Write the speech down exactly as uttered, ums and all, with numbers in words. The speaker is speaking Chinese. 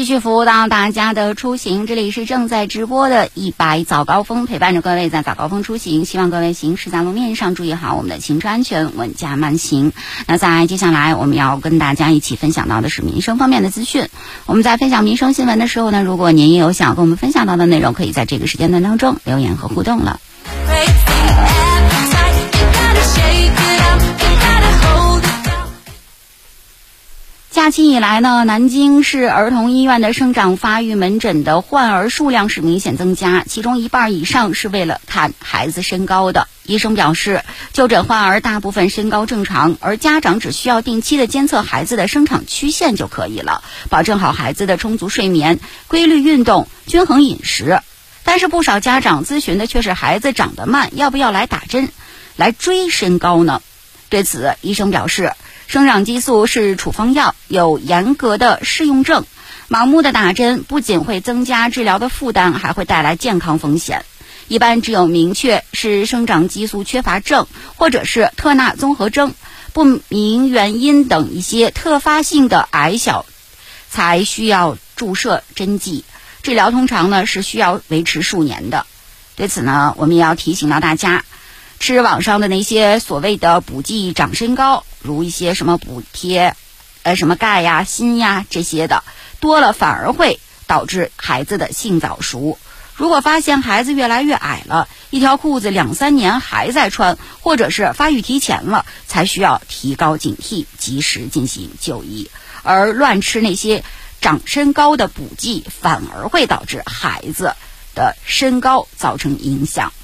继续服务到大家的出行，这里是正在直播的一百早高峰，陪伴着各位在早高峰出行，希望各位行驶在路面上注意好我们的行车安全，稳驾慢行。那在接下来我们要跟大家一起分享到的是民生方面的资讯。我们在分享民生新闻的时候呢，如果您也有想跟我们分享到的内容，可以在这个时间段当中留言和互动了。假期以来呢，南京市儿童医院的生长发育门诊的患儿数量是明显增加，其中一半以上是为了看孩子身高的。医生表示，就诊患儿大部分身高正常，而家长只需要定期的监测孩子的生长曲线就可以了，保证好孩子的充足睡眠、规律运动、均衡饮食。但是不少家长咨询的却是孩子长得慢，要不要来打针来追身高呢？对此，医生表示，生长激素是处方药，有严格的适用症，盲目的打针不仅会增加治疗的负担，还会带来健康风险。一般只有明确是生长激素缺乏症或者是特纳综合征、不明原因等一些特发性的矮小才需要注射针剂，治疗通常呢是需要维持数年的。对此呢，我们也要提醒到大家，吃网上的那些所谓的补剂长身高，如一些什么补贴呃什么钙呀、锌呀这些的，多了反而会导致孩子的性早熟。如果发现孩子越来越矮了，一条裤子两三年还在穿，或者是发育提前了，才需要提高警惕，及时进行就医。而乱吃那些长身高的补剂，反而会导致孩子的身高造成影响。